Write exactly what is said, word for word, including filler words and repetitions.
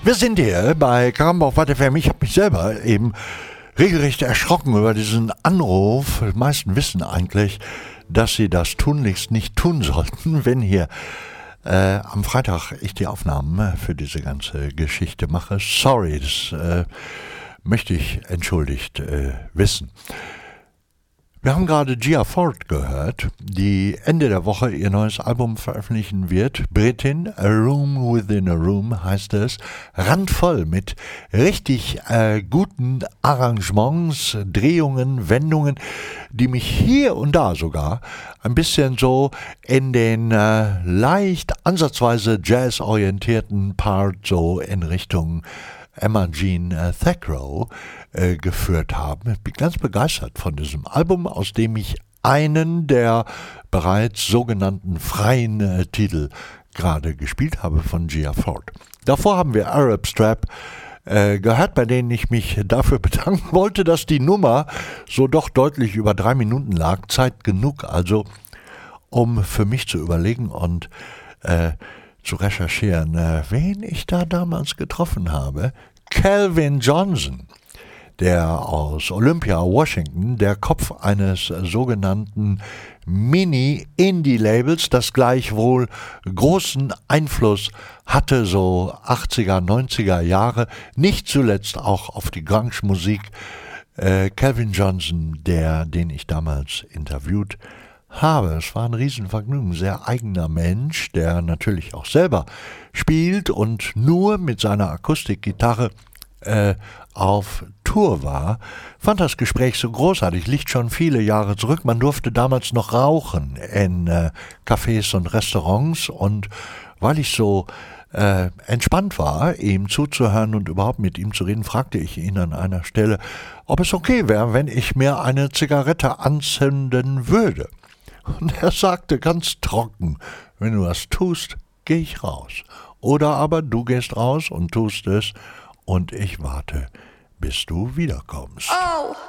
Wir sind hier bei Karamba auf Watt F M. Ich habe mich selber eben regelrecht erschrocken über diesen Anruf. Die meisten wissen eigentlich, dass sie das tunlichst nicht tun sollten, wenn hier äh, am Freitag ich die Aufnahmen für diese ganze Geschichte mache. Sorry, das äh, möchte ich entschuldigt äh, wissen. Wir haben gerade Gia Ford gehört, die Ende der Woche ihr neues Album veröffentlichen wird. Britin, A Room Within a Room heißt es. Randvoll mit richtig äh, guten Arrangements, Drehungen, Wendungen, die mich hier und da sogar ein bisschen so in den äh, leicht ansatzweise jazzorientierten Part so in Richtung Emma Jean äh, Thackeray äh, geführt haben. Ich bin ganz begeistert von diesem Album, aus dem ich einen der bereits sogenannten freien äh, Titel gerade gespielt habe von Gia Ford. Davor haben wir Arab Strap äh, gehört, bei denen ich mich dafür bedanken wollte, dass die Nummer so doch deutlich über drei Minuten lag. Zeit genug also, um für mich zu überlegen und äh, zu recherchieren, äh, wen ich da damals getroffen habe. Calvin Johnson, der aus Olympia, Washington, der Kopf eines sogenannten Mini-Indie-Labels, das gleichwohl großen Einfluss hatte, so achtziger, neunziger Jahre, nicht zuletzt auch auf die Grunge-Musik. Äh, Calvin Johnson, der, den ich damals interviewt habe. Es war ein Riesenvergnügen, sehr eigener Mensch, der natürlich auch selber spielt und nur mit seiner Akustikgitarre äh, auf Tour war. Fand das Gespräch so großartig, liegt schon viele Jahre zurück. Man durfte damals noch rauchen in äh, Cafés und Restaurants, und weil ich so äh, entspannt war, ihm zuzuhören und überhaupt mit ihm zu reden, fragte ich ihn an einer Stelle, ob es okay wäre, wenn ich mir eine Zigarette anzünden würde. Und er sagte ganz trocken, wenn du das tust, gehe ich raus. Oder aber du gehst raus und tust es und ich warte, bis du wiederkommst. Oh.